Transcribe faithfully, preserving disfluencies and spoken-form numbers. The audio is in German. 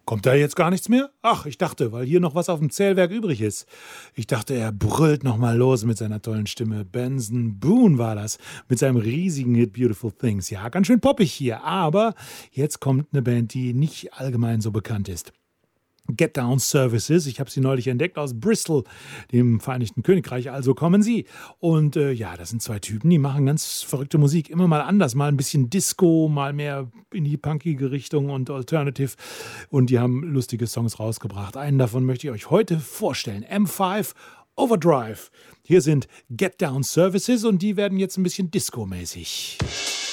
Kommt da jetzt gar nichts mehr? Ach, ich dachte, weil hier noch was auf dem Zählwerk übrig ist. Ich dachte, er brüllt noch mal los mit seiner tollen Stimme. Benson Boone war das, mit seinem riesigen Hit Beautiful Things. Ja, ganz schön poppig hier, aber jetzt kommt eine Band, die nicht allgemein so bekannt ist. Get Down Services, ich habe sie neulich entdeckt aus Bristol, dem Vereinigten Königreich, also kommen sie. Und äh, ja, das sind zwei Typen, die machen ganz verrückte Musik, immer mal anders, mal ein bisschen Disco, mal mehr in die punkige Richtung und Alternative. Und die haben lustige Songs rausgebracht. Einen davon möchte ich euch heute vorstellen, M fünf Overdrive. Hier sind Get Down Services und die werden jetzt ein bisschen Disco-mäßig.